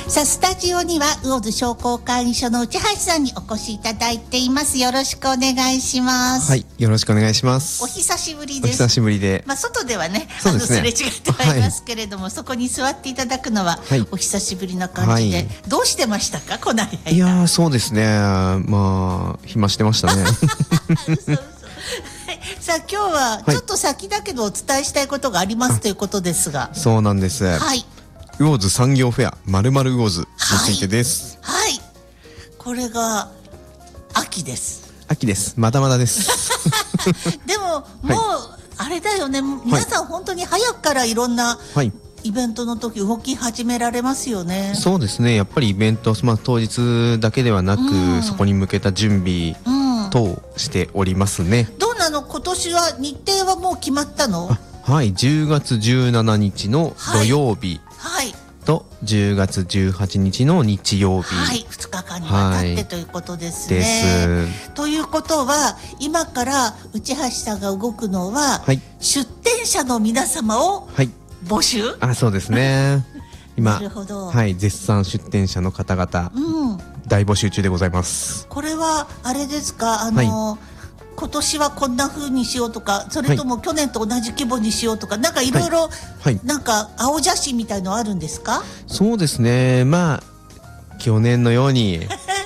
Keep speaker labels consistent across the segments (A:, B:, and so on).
A: さあスタジオには魚津商工会議所の内橋さんにお越しいただいています。よろしくお願いします。
B: はい、よろしくお願いします。
A: お久しぶりです。
B: お久しぶりで、
A: 外ではね、
B: そうですね、
A: すれ違ってはいますけれども、そこに座っていただくのはお久しぶりな感じで、どうしてましたかこの間。
B: いやそうですね、まあ暇してましたね。
A: さあ今日はちょっと先だけどお伝えしたいことがありますということですが、
B: そうなんです。
A: はい。
C: 魚津産業フェア〇〇魚津についてです。
A: はい。これが秋です。
B: 秋です。まだまだです。
A: でももうあれだよね。皆さん本当に早くからいろんなイベントの時動き始められますよね。
B: そうですね。やっぱりイベント、当日だけではなく、そこに向けた準備等しておりますね。
A: どうなの今年は日程はもう決まったの？
B: はい、10月17日の土曜日と10月18日の日曜日、
A: はい、2日間にわたってということですね。ということは今から内橋さんが動くのは、出店者の皆様を募集？
B: そうですね。今、
A: なるほど。
B: 絶賛出店者の方々、大募集中でございます。
A: これはあれですか、今年はこんな風にしようとか、それとも去年と同じ規模にしようとか、なんかいろいろなんか青写真みたいのあるんですか？
B: そうですね。去年のように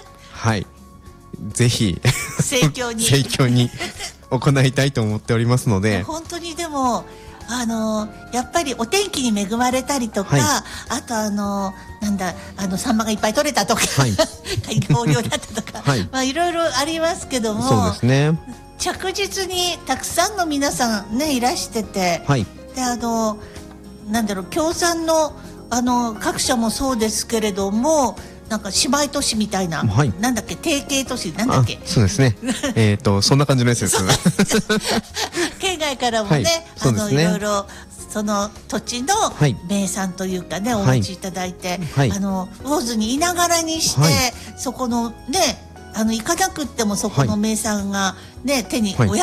B: ぜひ盛況に行いたいと思っておりますので、
A: 本当にでもやっぱりお天気に恵まれたりとか、あとなんだサンマがいっぱい取れたとか、豊漁だったとか、いろいろありますけども、
B: そうですね。
A: 着実にたくさんの皆さんねいらしてて、でなんだろう、協賛の各社もそうですけれども、なんか姉妹都市みたいな、なんだっけ、提携都市なんだっけ、
B: そうですね。そんな感じのやつです。
A: 県外からもね、いろいろその土地の名産というかね、お持ちいただいて、魚津にいながらにして、そこのね行かなくってもそこの名産がね手に